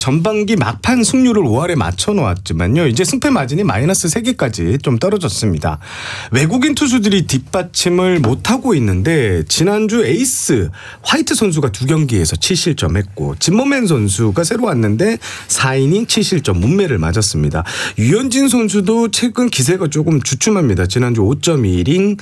전반기 막판 승률을 5할에 맞춰놓았지만요. 이제 승패 마진이 마이너스 3개까지 좀 떨어졌습니다. 외국인 투수들이 뒷받침을 못하고 있는데 지난주 에이스 화이트 선수가 2경기에서 7실점했고 진머맨 선수가 새로 왔는데 4이닝 7실점 문매를 맞았습니다. 유현진 선수도 최근 기세가 조금 주춤합니다. 지난주 5.1이닝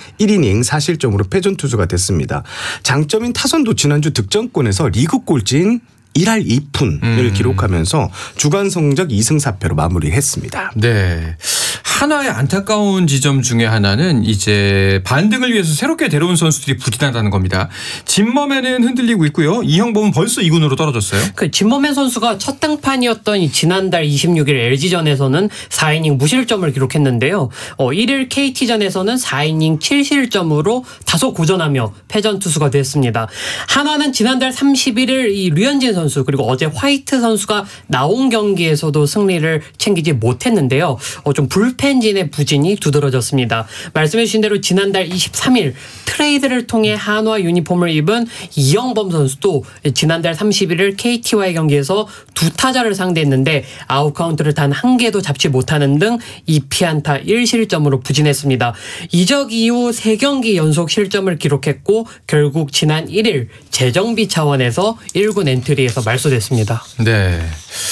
4실점으로 패전 투수가 됐습니다. 장점인 타선도 지난주 득점권에서 리그 꼴찌인 1할 2푼을 기록하면서 주간 성적 2승 4패로 마무리했습니다. 네. 하나의 안타까운 지점 중에 하나는 이제 반등을 위해서 새롭게 데려온 선수들이 부진하다는 겁니다. 진머맨은 흔들리고 있고요. 이형범은 벌써 2군으로 떨어졌어요. 진머맨 선수가 첫 등판이었던 지난달 26일 LG전에서는 4이닝 무실점을 기록했는데요. 1일 KT전에서는 4이닝 7실점으로 다소 고전하며 패전 투수가 됐습니다. 하나는 지난달 31일 이 류현진 선수 그리고 어제 화이트 선수가 나온 경기에서도 승리를 챙기지 못했는데요. 좀 불펜진의 부진이 두드러졌습니다. 말씀해 주신 대로 지난달 23일 트레이드를 통해 한화 유니폼을 입은 이형범 선수도 지난달 31일 KT와의 경기에서 2타자를 상대했는데 아웃카운트를 단 1개도 잡지 못하는 등 2피안타 1실점으로 부진했습니다. 이적 이후 3경기 연속 실점을 기록했고 결국 지난 1일 재정비 차원에서 1군 엔트리에서 말소됐습니다. 네.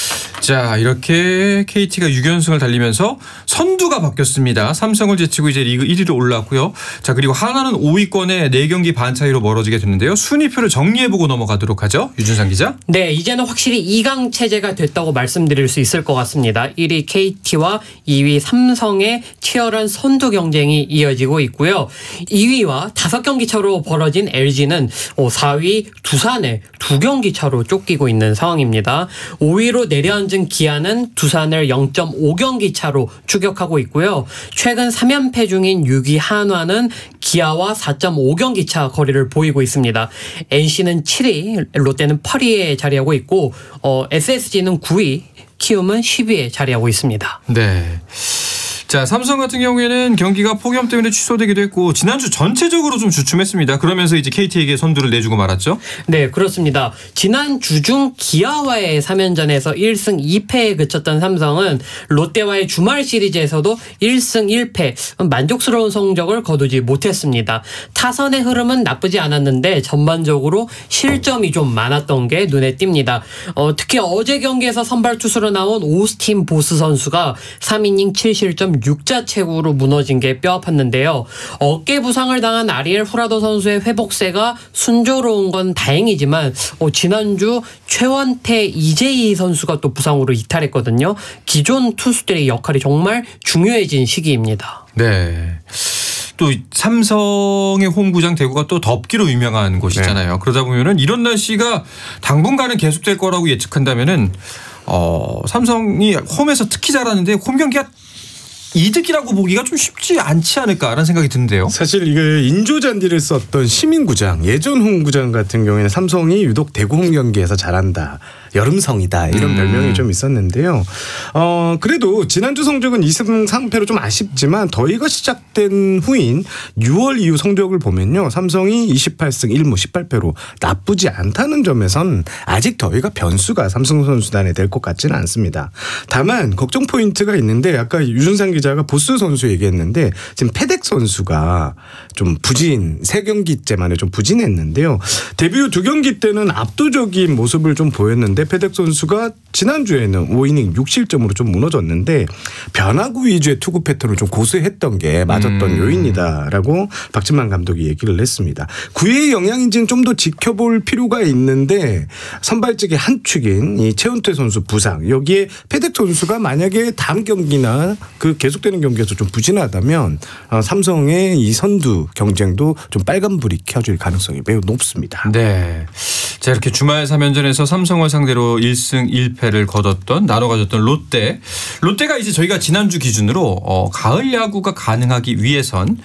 자, 이렇게 KT가 6연승을 달리면서 선두가 바뀌었습니다. 삼성을 제치고 이제 리그 1위로 올랐고요. 자, 그리고 하나는 5위권에 4경기 반 차이로 멀어지게 됐는데요. 순위표를 정리해보고 넘어가도록 하죠. 유준상 기자. 네, 이제는 확실히 2강 체제가 됐다고 말씀드릴 수 있을 것 같습니다. 1위 KT와 2위 삼성의 치열한 선두 경쟁이 이어지고 있고요. 2위와 5경기 차로 벌어진 LG는 4위 두산에 2경기 차로 쫓기고 있는 상황입니다. 5위로 내려앉은 기아는 두산을 0.5경기 차로 추격하고 있고요. 최근 3연패 중인 6위 한화는 기아와 4.5경기 차 거리를 보이고 있습니다. NC는 7위, 롯데는 8위에 자리하고 있고 SSG는 9위, 키움은 10위에 자리하고 있습니다. 네. 자, 삼성 같은 경우에는 경기가 폭염 때문에 취소되기도 했고 지난주 전체적으로 좀 주춤했습니다. 그러면서 이제 KT에게 선두를 내주고 말았죠? 네, 그렇습니다. 지난 주중 기아와의 3연전에서 1승 2패에 그쳤던 삼성은 롯데와의 주말 시리즈에서도 1승 1패 만족스러운 성적을 거두지 못했습니다. 타선의 흐름은 나쁘지 않았는데 전반적으로 실점이 좀 많았던 게 눈에 띕니다. 특히 어제 경기에서 선발 투수로 나온 오스틴 보스 선수가 3이닝 7실점 6자책으로 무너진 게 뼈아팠는데요. 어깨 부상을 당한 아리엘 후라도 선수의 회복세가 순조로운 건 다행이지만 지난주 최원태 이재희 선수가 또 부상으로 이탈했거든요. 기존 투수들의 역할이 정말 중요해진 시기입니다. 네. 또 삼성의 홈구장 대구가 또 덥기로 유명한 곳이잖아요. 네. 그러다 보면은 이런 날씨가 당분간은 계속될 거라고 예측한다면은 삼성이 홈에서 특히 잘하는데 홈 경기가 이득이라고 보기가 좀 쉽지 않지 않을까라는 생각이 드는데요. 사실 이게 인조잔디를 썼던 시민구장, 예전 홈구장 같은 경우에는 삼성이 유독 대구 홈 경기에서 잘한다. 여름성이다 이런 별명이 좀 있었는데요. 그래도 지난주 성적은 2승 3패로 좀 아쉽지만 더위가 시작된 후인 6월 이후 성적을 보면요. 삼성이 28승 1무 18패로 나쁘지 않다는 점에선 아직 더위가 변수가 삼성 선수단에 될 것 같지는 않습니다. 다만 걱정 포인트가 있는데 아까 유준상 기자가 보스 선수 얘기했는데 지금 패덱 선수가 좀 부진 3경기째 만에 좀 부진했는데요. 데뷔 후 2경기 때는 압도적인 모습을 좀 보였는데 패덱 선수가 지난주에는 5이닝 6실점으로 좀 무너졌는데 변화구 위주의 투구 패턴을 좀 고수했던 게 맞았던 요인이다라고 박진만 감독이 얘기를 했습니다. 9회의 영향인지는 좀 더 지켜볼 필요가 있는데 선발직의 한 축인 이 최은태 선수 부상 여기에 패덱 선수가 만약에 다음 경기나 그 계속되는 경기에서 좀 부진하다면 삼성의 이 선두 경쟁도 좀 빨간불이 켜질 가능성이 매우 높습니다. 네. 자, 이렇게 주말 3연전에서 삼성을 상대로 1승 1패를 거뒀던 나눠 가졌던 롯데가 이제 저희가 지난주 기준으로 가을 야구가 가능하기 위해선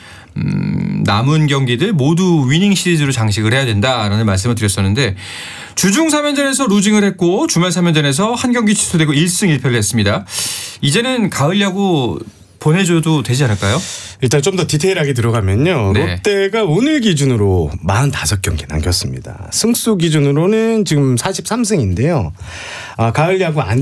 남은 경기들 모두 위닝 시리즈로 장식을 해야 된다라는 말씀을 드렸었는데 주중 3연전에서 루징을 했고 주말 3연전에서 한 경기 취소되고 1승 1패를 했습니다. 이제는 가을 야구 보내줘도 되지 않을까요? 일단 좀 더 디테일하게 들어가면요. 네. 롯데가 오늘 기준으로 45경기 남겼습니다. 승수 기준으로는 지금 43승인데요. 가을 야구 안